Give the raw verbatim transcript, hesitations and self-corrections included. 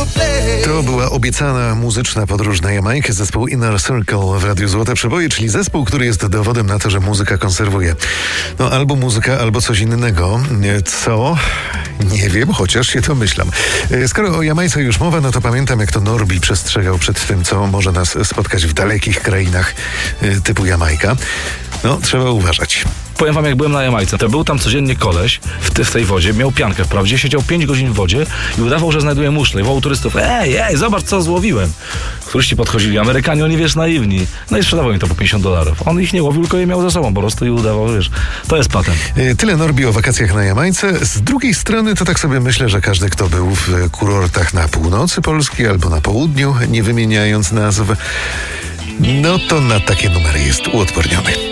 To była obiecana muzyczna podróż na Jamajkę, zespół Inner Circle w Radiu Złote Przeboje, czyli zespół, który jest dowodem na to, że muzyka konserwuje. No albo muzyka, albo coś innego. Co? Nie wiem, chociaż się domyślam. Skoro o Jamajce już mowa, no to pamiętam, jak to Norbi przestrzegał przed tym, co może nas spotkać w dalekich krainach typu Jamajka. No, trzeba uważać. Powiem wam, jak byłem na Jamajce, to był tam codziennie koleś w, te, w tej wodzie, miał piankę wprawdzie, siedział pięć godzin w wodzie i udawał, że znajduje muszle i wołał turystów: ej, ej, zobacz, co złowiłem. Turyści podchodzili, Amerykanie, oni, wiesz, naiwni. No i sprzedawał im to po pięćdziesiąt dolarów. On ich nie łowił, tylko je miał ze sobą po prostu i udawał, wiesz. To jest patent. Tyle Norbi o wakacjach na Jamajce. Z drugiej strony to tak sobie myślę, że każdy, kto był w kurortach na północy Polski albo na południu, nie wymieniając nazw, no to na takie numery jest uodporniony.